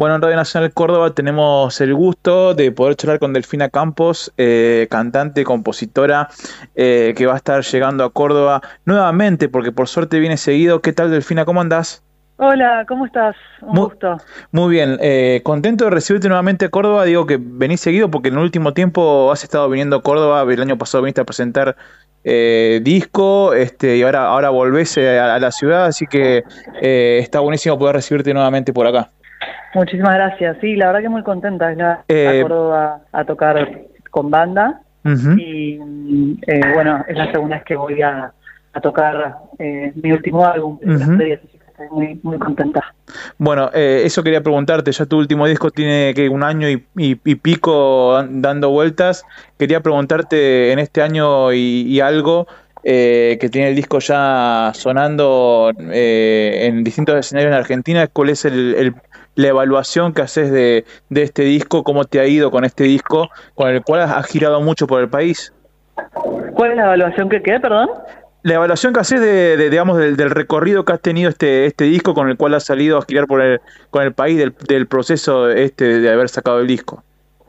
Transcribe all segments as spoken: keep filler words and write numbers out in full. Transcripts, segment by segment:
Bueno, en Radio Nacional Córdoba tenemos el gusto de poder charlar con Delfina Campos, eh, cantante, compositora, eh, que va a estar llegando a Córdoba nuevamente, porque por suerte viene seguido. ¿Qué tal, Delfina? ¿Cómo andás? Hola, ¿cómo estás? Un Muy, gusto. muy bien, eh, contento de recibirte nuevamente a Córdoba. Digo que venís seguido porque en el último tiempo has estado viniendo a Córdoba. El año pasado viniste a presentar eh, disco, este, y ahora, ahora volvés eh, a, a la ciudad, así que eh, está buenísimo poder recibirte nuevamente por acá. Muchísimas gracias. Sí, la verdad que muy contenta de ir a a Eh, Córdoba a tocar con banda ujú. y mm, eh, bueno, es la segunda vez que voy a, a tocar eh, mi último álbum de las Ujú. previas, así que estoy muy, muy contenta. Bueno, eh, eso quería preguntarte, ya tu último disco tiene que un año y, y- y pico dan- dando vueltas. Quería preguntarte en este año y, y algo, eh, que tiene el disco ya sonando eh, en distintos escenarios en Argentina, ¿cuál es el, el- la evaluación que haces de, de este disco? ¿Cómo te ha ido con este disco, con el cual has, has girado mucho por el país? ¿Cuál es la evaluación que quede, perdón? La evaluación que haces de, de, digamos, del, del recorrido que has tenido este, este disco con el cual has salido a girar por el, con el país, del, del proceso este de haber sacado el disco.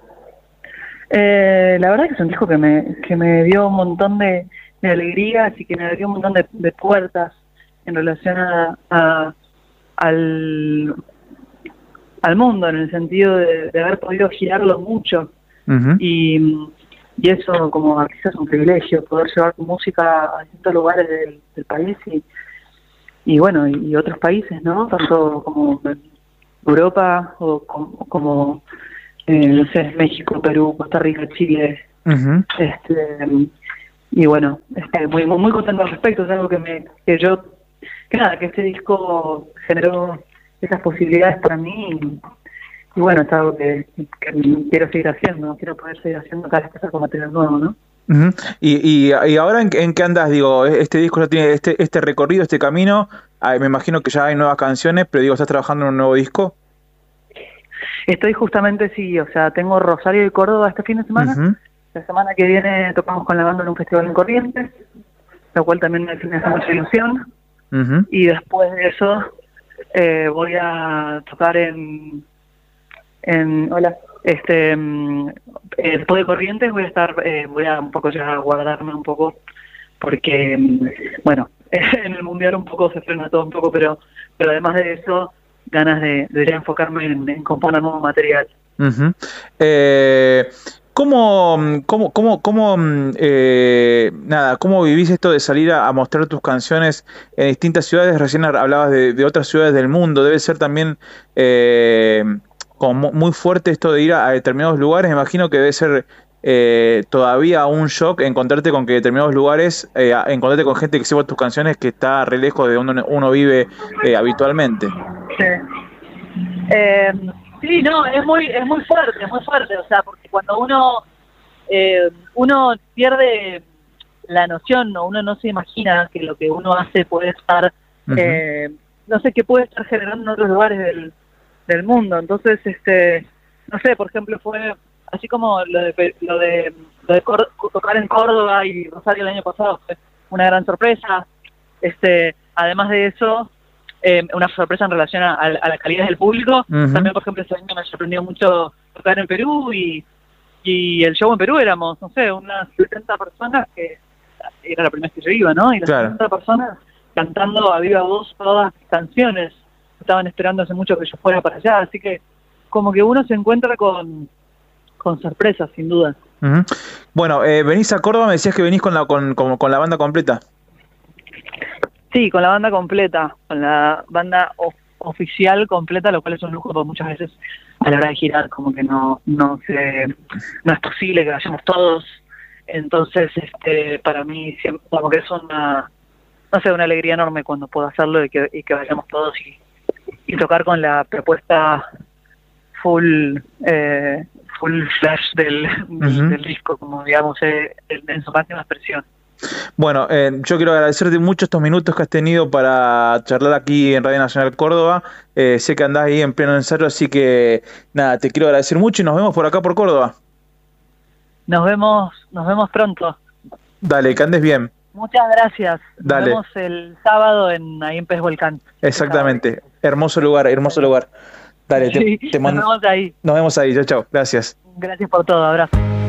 Eh, la verdad que es un disco que me, que me dio un montón de, de alegrías y que me abrió un montón de, de puertas en relación a, a- al, al mundo, en el sentido de, de haber podido girarlo mucho. Ujú. Y, y eso como artista es un privilegio, poder llevar tu música a distintos lugares del, del país y, y bueno, y, y otros países, ¿no? Tanto como Europa o como, como eh, no sé, México, Perú, Costa Rica, Chile. Ujú. este Y bueno, este, muy, muy, muy contento al respecto, es algo que me que yo, que nada, que este disco generó esas posibilidades para mí. Y, y bueno, es algo que, que quiero seguir haciendo, quiero poder seguir haciendo cada vez que saco material nuevo, ¿no? Ujú. Y, y, y ahora en, qué- en qué andas, digo, este disco ya tiene este, este recorrido, este camino. Ah, me imagino que ya hay nuevas canciones, pero digo, ¿estás trabajando en un nuevo disco? Estoy justamente, sí, o sea, tengo Rosario y Córdoba este fin de semana. Ujú. La semana que viene tocamos con la banda en un festival en Corrientes, lo cual también me, me hace mucha ilusión. Ujú. Y después de eso eh, voy a tocar en, en hola, este, mm, eh, después de Corrientes voy a estar, eh, voy a un poco ya guardarme un poco, porque, mm, bueno, en el mundial un poco se frena todo un poco, pero, pero además de eso, ganas de, de ya enfocarme en, en componer nuevo material. Ujú. Eh, ¿cómo, cómo, cómo, cómo, mm, eh, nada, cómo vivís esto de salir a, a mostrar tus canciones en distintas ciudades? Recién hablabas de, de otras ciudades del mundo. Debe ser también eh, como muy fuerte esto de ir a, a determinados lugares. Me imagino que debe ser eh, todavía un shock encontrarte con que determinados lugares, eh, a- encontrarte con gente que sepa tus canciones que está re lejos de donde uno vive eh, habitualmente. Sí. Eh, sí, no, es muy, es muy fuerte, es muy fuerte, o sea, porque cuando uno, eh, uno pierde la noción, o uno no se imagina que lo que uno hace puede estar, Ujú. eh, no sé, que puede estar generando en otros lugares del, del mundo. Entonces, este, no sé, por ejemplo, fue así como lo de Pe- lo de, lo de Cor- tocar en Córdoba y Rosario el año pasado fue una gran sorpresa. Este, además de eso, eh, una sorpresa en relación a, a la calidad del público. Ujú. También, por ejemplo, ese año me sorprendió mucho tocar en Perú y, y el show en Perú éramos, no sé, unas setenta personas, que era la primera vez que yo iba, ¿no? Y las Claro. setenta personas cantando a viva voz todas mis canciones. Estaban esperando hace mucho que yo fuera para allá, así que como que uno se encuentra con, con sorpresas, sin duda. Ujú. Bueno, eh, venís a Córdoba, me decías que venís con la, con, con, con la banda completa. Sí, con la banda completa, con la banda of- oficial completa, lo cual es un lujo porque muchas veces a la hora de girar como que no no se no es posible que vayamos todos. Entonces, este para mí siempre, como que es una, no sé, una alegría enorme cuando puedo hacerlo y que, y que vayamos todos y, y tocar con la propuesta full eh, full flash del, del, Ujú. del disco, como digamos, eh, en, en su máxima expresión. Bueno, eh, yo quiero agradecerte mucho estos minutos que has tenido para charlar aquí en Radio Nacional Córdoba. Eh, sé que andás ahí en pleno ensayo, así que nada, te quiero agradecer mucho y nos vemos por acá por Córdoba. Nos vemos, nos vemos pronto. Dale, que andes bien. Muchas gracias. Nos Dale, vemos el sábado en ahí en Pez Volcán. Este sábado. exactamente. Hermoso lugar, hermoso Bueno, lugar. Dale, te, Sí, te nos mando. vemos ahí. Nos vemos ahí. Chao, chao. Gracias. Gracias por todo, abrazo.